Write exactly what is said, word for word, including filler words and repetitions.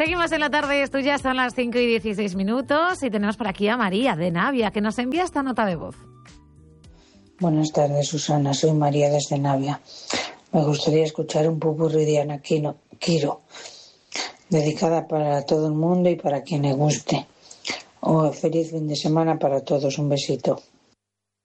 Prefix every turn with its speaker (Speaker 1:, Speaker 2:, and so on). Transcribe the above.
Speaker 1: Seguimos en la tarde, esto ya son las cinco y dieciséis minutos y tenemos por aquí a María de Navia, que nos envía esta nota de voz.
Speaker 2: Buenas tardes, Susana. Soy María desde Navia. Me gustaría escuchar un popurrí de Ana Quino, Quiro, dedicada para todo el mundo y para quien le guste. Oh, feliz fin de semana para todos. Un besito.